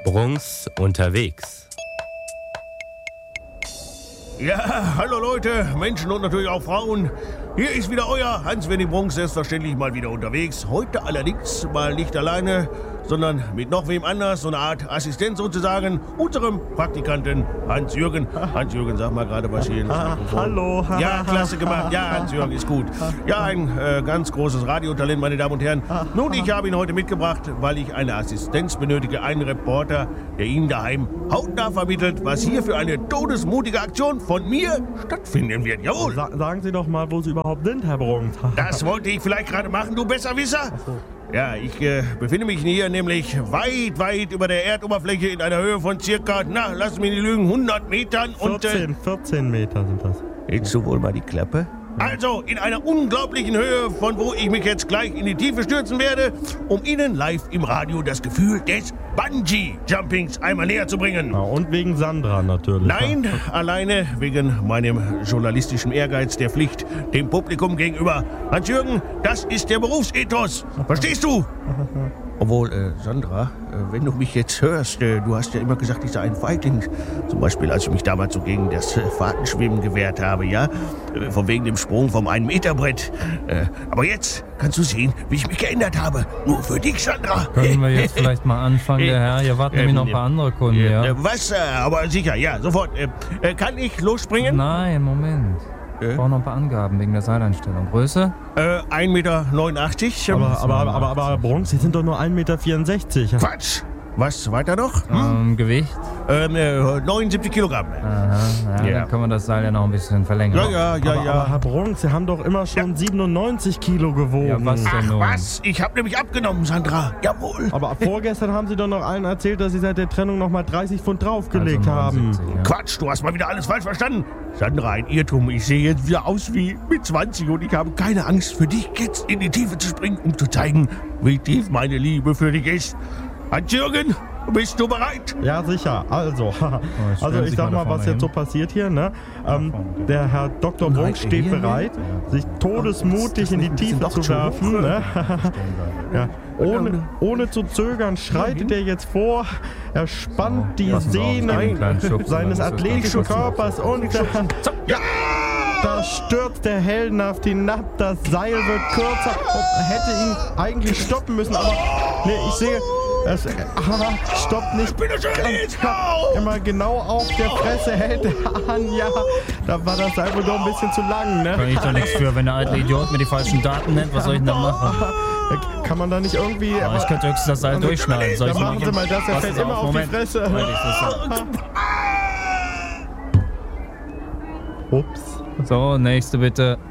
Brunks unterwegs. Ja, hallo Leute, Menschen und natürlich auch Frauen. Hier ist wieder euer Hans-Wenny Brunks, selbstverständlich mal wieder unterwegs. Heute allerdings mal nicht alleine, sondern mit noch wem anders, so eine Art Assistent sozusagen, unserem Praktikanten Hans-Jürgen. Hans-Jürgen, sag mal gerade was hier in das Mikrofon. Hallo. Ja, klasse gemacht. Ja, Hans-Jürgen ist gut. Ja, ein ganz großes Radiotalent, meine Damen und Herren. Nun, ich habe ihn heute mitgebracht, weil ich eine Assistenz benötige, einen Reporter, der Ihnen daheim hautnah vermittelt, was hier für eine todesmutige Aktion von mir stattfinden wird. Jawohl. Sagen Sie doch mal, wo Sie überhaupt sind, Herr Brunks. Das wollte ich vielleicht gerade machen, du Besserwisser. Ja, ich befinde mich hier nämlich weit über der Erdoberfläche in einer Höhe von circa, lass mich nicht lügen, 100 Metern. 14 Meter sind das. Hältst du wohl mal die Klappe? Also in einer unglaublichen Höhe, von wo ich mich jetzt gleich in die Tiefe stürzen werde, um Ihnen live im Radio das Gefühl des Bungee-Jumpings einmal näher zu bringen. Ja, und wegen Sandra natürlich. Nein, alleine wegen meinem journalistischen Ehrgeiz der Pflicht dem Publikum gegenüber. Hans-Jürgen, das ist der Berufsethos. Verstehst du? Obwohl, Sandra, wenn du mich jetzt hörst, du hast ja immer gesagt, ich sei ein Feigling. Zum Beispiel, als ich mich damals so gegen das Fahrtenschwimmen gewehrt habe, ja? Von wegen dem Sprung vom 1-Meter-Brett. Aber jetzt kannst du sehen, wie ich mich geändert habe. Nur für dich, Sandra. Können wir jetzt vielleicht mal anfangen, der Herr? Hier warten nämlich noch ein paar andere Kunden, ja? Was? Aber sicher, ja, sofort. Kann ich losspringen? Nein, Moment. Ich brauche noch ein paar Angaben wegen der Seileinstellung. Größe? 1,89 Meter. Aber Brunks, Sie sind doch nur 1,64 Meter. Quatsch! Was weiter noch? Gewicht? 79 Kilogramm. Aha, ja, dann können wir das Seil ja noch ein bisschen verlängern. Ja. Aber Herr Brunks, Sie haben doch immer schon 97 Kilo gewogen. Ja, was denn nun? Was? Ich habe nämlich abgenommen, Sandra. Jawohl. Aber vorgestern haben Sie doch noch allen erzählt, dass Sie seit der Trennung noch mal 30 Pfund draufgelegt Also 79, haben. ja. Quatsch, du hast mal wieder alles falsch verstanden. Sandra, ein Irrtum. Ich sehe jetzt wieder aus wie mit 20 und ich habe keine Angst, für dich jetzt in die Tiefe zu springen, um zu zeigen, wie tief meine Liebe für dich ist. Hans-Jürgen, bist du bereit? Ja, sicher. Also ich sag mal, was jetzt so passiert hier, ne? Der Herr Dr. Brunks steht bereit, sich todesmutig in die Tiefe zu werfen, ne? Ja. Ohne zu zögern schreitet er jetzt vor, er spannt die Sehnen seines athletischen Körpers und da stürzt der heldenhaft hinab, das Seil wird kürzer, hätte ihn eigentlich stoppen müssen, aber nee, ich sehe, es stoppt nicht. Immer genau auf der Fresse hält er an, ja, da war das Seil wohl doch ein bisschen zu lang, ne? Kann ich doch nichts für, wenn der alte Idiot mir die falschen Daten nennt, was soll ich denn da machen? Kann man da nicht irgendwie... Ich könnte höchstens das Seil durchschneiden. Dann machen Sie mal das, er fällt immer auf die Fresse. Ups. So, nächste bitte.